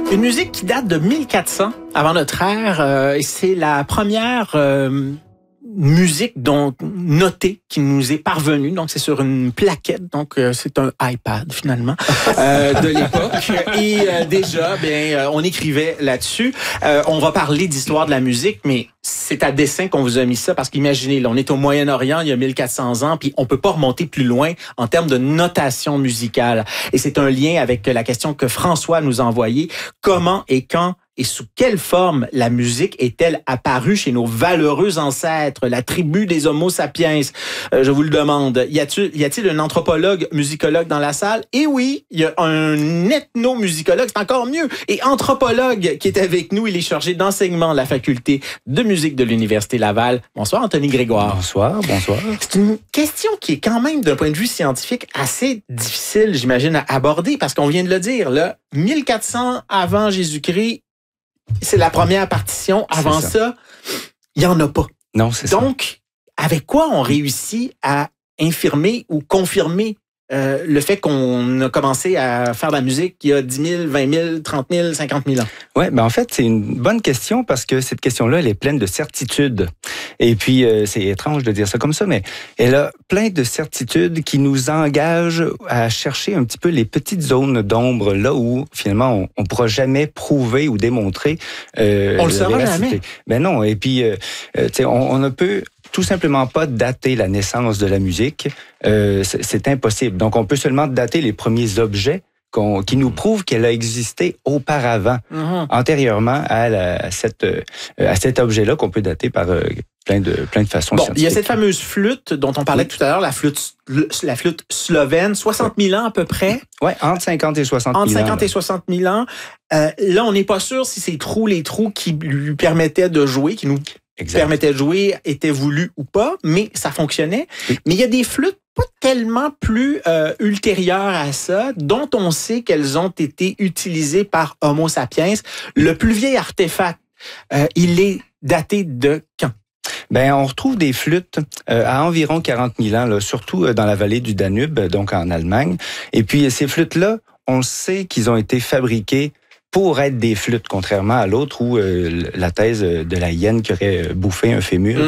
Une musique qui date de 1400 avant notre ère, et c'est la première musique notée qui nous est parvenue. Donc c'est sur une plaquette, donc c'est un iPad finalement de l'époque. Et déjà, on écrivait là-dessus. On va parler d'histoire de la musique, mais c'est à dessein qu'on vous a mis ça parce qu'imaginez, là, on est au Moyen-Orient il y a 1400 ans, puis on peut pas remonter plus loin en termes de notation musicale. Et c'est un lien avec la question que François nous a envoyée. Comment et quand et sous quelle forme la musique est-elle apparue chez nos valeureux ancêtres, la tribu des Homo sapiens? Je vous le demande. Y a-t-il un anthropologue, musicologue dans la salle? Et oui, il y a un ethnomusicologue, c'est encore mieux. Et anthropologue qui est avec nous, il est chargé d'enseignement à la faculté de musique de l'Université Laval. Bonsoir, Anthony Grégoire. Bonsoir, bonsoir. C'est une question qui est quand même, d'un point de vue scientifique, assez difficile, j'imagine, à aborder, parce qu'on vient de le dire, là, 1400 avant Jésus-Christ, c'est la première partition. Avant ça, il n'y en a pas. Non, c'est ça. Donc, avec quoi on réussit à infirmer ou confirmer le fait qu'on a commencé à faire de la musique il y a 10 000, 20 000, 30 000, 50 000 ans? Oui, en fait, c'est une bonne question parce que cette question-là, elle est pleine de certitudes. Et puis, c'est étrange de dire ça comme ça, mais elle a plein de certitudes qui nous engagent à chercher un petit peu les petites zones d'ombre, là où, finalement, on ne pourra jamais prouver ou démontrer on le saura jamais. Ben non, et puis, on ne peut tout simplement pas dater la naissance de la musique. C'est impossible. Donc, on peut seulement dater les premiers objets qui nous prouvent qu'elle a existé auparavant, antérieurement à cet objet-là qu'on peut dater par plein de façons scientifiques. Il y a cette fameuse flûte dont on parlait tout à l'heure, la flûte slovène, 60 000 ans à peu près. Oui, entre 50 et 60 000 ans. Entre 50 et 60 000 ans. Là, on n'est pas sûr si les trous qui lui permettaient de jouer, qui nous permettaient de jouer, étaient voulus ou pas, mais ça fonctionnait. Oui. Mais il y a des flûtes pas tellement plus ultérieures à ça, dont on sait qu'elles ont été utilisées par Homo sapiens. Le plus vieil artefact, il est daté de quand? On retrouve des flûtes à environ 40 000 ans, là, surtout dans la vallée du Danube, donc en Allemagne. Et puis, ces flûtes-là, on sait qu'ils ont été fabriquées pour être des flûtes, contrairement à l'autre où la thèse de la hyène qui aurait bouffé un fémur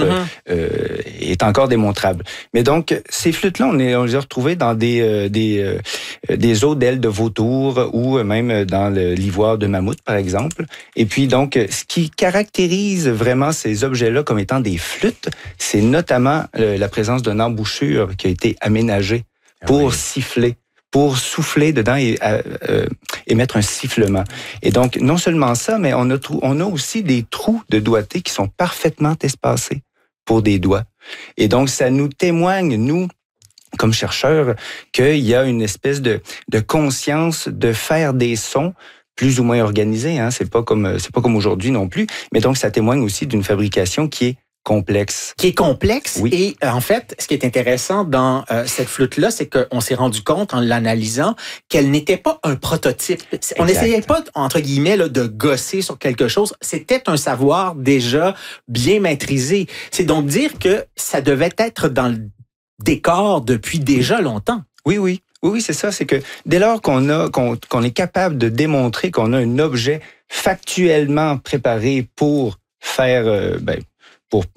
est encore démontrable. Mais donc, ces flûtes-là, on les a retrouvées dans des os d'ailes de vautour ou même dans l'ivoire de mammouth, par exemple. Et puis donc, ce qui caractérise vraiment ces objets-là comme étant des flûtes, c'est notamment la présence d'une embouchure qui a été aménagée pour siffler, pour souffler dedans et émettre un sifflement. Et donc, non seulement ça, mais on a aussi des trous de doigté qui sont parfaitement espacés pour des doigts. Et donc, ça nous témoigne, nous, comme chercheurs, qu'il y a une espèce de conscience de faire des sons plus ou moins organisés. Hein. C'est pas comme aujourd'hui non plus. Mais donc, ça témoigne aussi d'une fabrication qui est complexe. Oui. Et en fait, ce qui est intéressant dans cette flûte-là, c'est qu'on s'est rendu compte en l'analysant qu'elle n'était pas un prototype. On n'essayait pas, entre guillemets, là, de gosser sur quelque chose. C'était un savoir déjà bien maîtrisé. C'est donc dire que ça devait être dans le décor depuis déjà longtemps. Oui, c'est ça. C'est que dès lors qu'on est capable de démontrer qu'on a un objet factuellement préparé pour faire... pour